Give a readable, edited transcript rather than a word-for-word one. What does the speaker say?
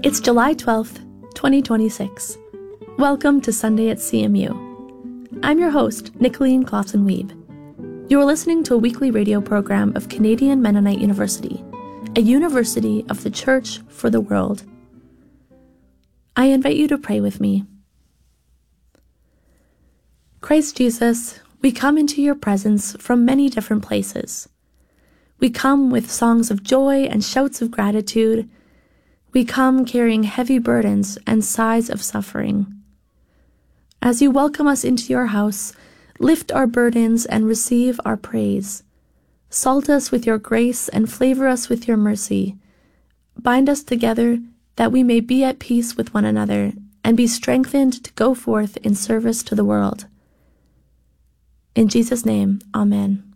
It's July 12th, 2026. Welcome to Sunday at CMU. I'm your host, Nicolene Clausen-Weeb. You are listening to a weekly radio program of Canadian Mennonite University, a university of the Church for the world. I invite you to pray with me. Christ Jesus, we come into your presence from many different places. We come with songs of joy and shouts of gratitude. We come carrying heavy burdens and sighs of suffering. As you welcome us into your house, lift our burdens and receive our praise. Salt us with your grace and flavor us with your mercy. Bind us together that we may be at peace with one another and be strengthened to go forth in service to the world. In Jesus' name, amen.